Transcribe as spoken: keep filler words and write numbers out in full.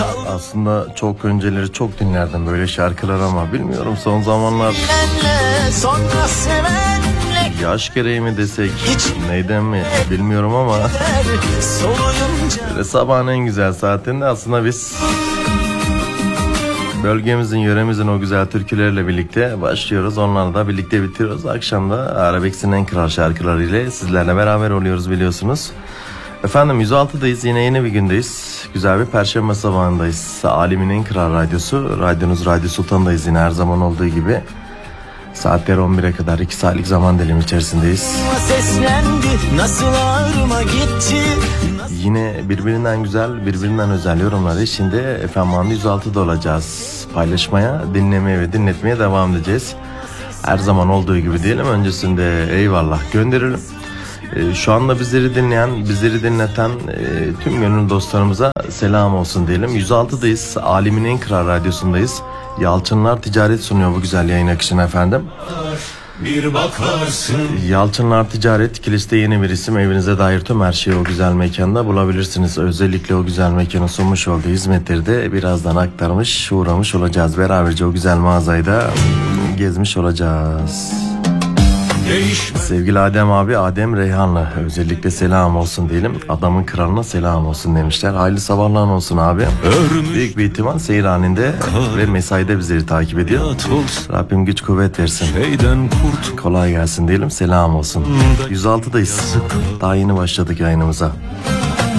Aslında çok önceleri çok dinlerdim böyle şarkılar ama bilmiyorum son zamanlar sonra sevenle yaş gereği mi desek neyden mi bilmiyorum ama böyle sabahın en güzel saatinde aslında biz bölgemizin, yöremizin o güzel türkülerle birlikte başlıyoruz. Onlarla da birlikte bitiriyoruz. Akşam da Arabex'in en kral şarkıları ile sizlerle beraber oluyoruz biliyorsunuz. Efendim yüz altıdayız. Yine yeni bir gündeyiz. Güzel bir perşembe sabahındayız. Alemin en kral radyosu. Radyonuz Radyo Sultan'dayız yine her zaman olduğu gibi. Saatler on bire kadar iki saatlik zaman dilimi içerisindeyiz. seslendi, nasıl ağrıma gitti. Yine birbirinden güzel, birbirinden özel yorumları içinde F M yüz altıda olacağız. Paylaşmaya, dinlemeye ve dinletmeye devam edeceğiz. Her zaman olduğu gibi diyelim. Öncesinde eyvallah gönderelim. Ee, şu anda bizleri dinleyen, bizleri dinleten e, tüm gönül dostlarımıza selam olsun diyelim. yüz altıdayız. Alemin en kral radyosundayız. Yalçınlar Ticaret sunuyor bu güzel yayın akışını efendim. Bir bakarsın. Yalçınlar Ticaret, Kilis'te yeni bir isim. Evinize dair tüm her şeyi o güzel mekanda bulabilirsiniz. Özellikle o güzel mekanın sunmuş olduğu hizmetleri de birazdan aktarmış, uğramış olacağız. Beraberce o güzel mağazayı da gezmiş olacağız. Değişme. Sevgili Adem abi, Adem Reyhanlı özellikle selam olsun diyelim. Adamın kralına selam olsun demişler. Hayırlı sabahlar olsun abi. Örmüş. Büyük bir ihtimal seyir halinde ve mesaide bizleri takip ediyor. Rabbim güç kuvvet versin. Şeyden kurt. Kolay gelsin diyelim, selam olsun. yüz altıdayız. Daha yeni başladık yayınımıza.